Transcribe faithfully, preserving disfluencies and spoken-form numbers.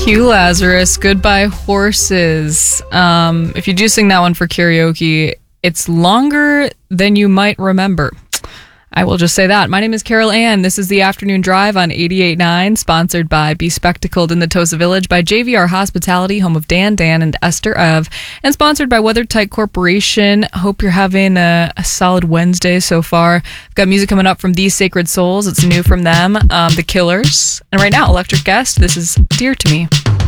Hugh Lazarus, Goodbye Horses. Um, if you do sing that one for karaoke, it's longer than you might remember. I will just say that. My name is Carol Ann. This is the Afternoon Drive on eighty-eight point nine, sponsored by Be Spectacled in the Tosa Village, by J V R Hospitality, home of Dan, Dan, and Esther of, and sponsored by WeatherTight Corporation. Hope you're having a, a solid Wednesday so far. I've got music coming up from These Sacred Souls. It's new from them, um, The Killers. And right now, Electric Guest, this is Dear to Me.